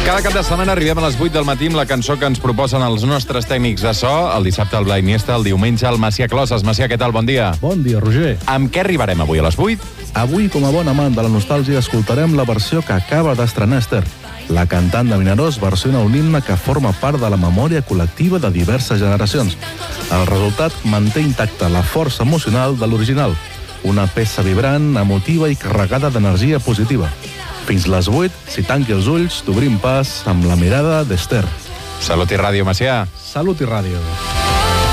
Cada cap de setmana arribem a les 8 del matí amb la cançó que ens proposen els nostres tècnics de so. El dissabte el Blai Iniesta, el diumenge el Macià Closes. Macià, què tal? Bon dia. Bon dia, Roger. Amb què arribarem avui a les 8? Avui, com a bon amant de la nostàlgia, escoltarem la versió que acaba d'estrenar Esther. La cantant de Vinaròs versiona un himne que forma part de la memòria col·lectiva de diverses generacions. El resultat manté intacta la força emocional de l'original. Una peça vibrant, emotiva i carregada d'energia positiva. Fins les 8, si tanqui els ulls, t'obrim pas amb la mirada d'Esther. Salut i ràdio, Macià. Salut i ràdio.